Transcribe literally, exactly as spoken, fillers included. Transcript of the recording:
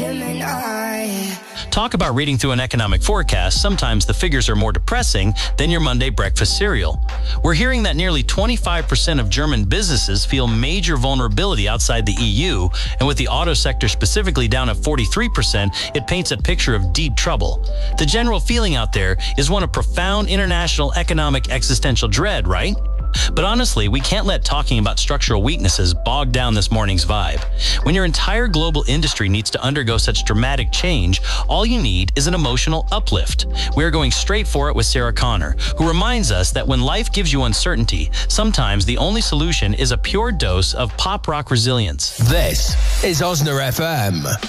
Gemini. Talk about reading through an economic forecast. Sometimes the figures are more depressing than your Monday breakfast cereal. We're hearing that nearly twenty-five percent of German businesses feel major vulnerability outside the E U, and with the auto sector specifically down at forty-three percent, it paints a picture of deep trouble. The general feeling out there is one of profound international economic existential dread, right? But honestly, we can't let talking about structural weaknesses bog down this morning's vibe. When your entire global industry needs to undergo such dramatic change, all you need is an emotional uplift. We are going straight for it with Sarah Connor, who reminds us that when life gives you uncertainty, sometimes the only solution is a pure dose of pop rock resilience. This is Osna F M.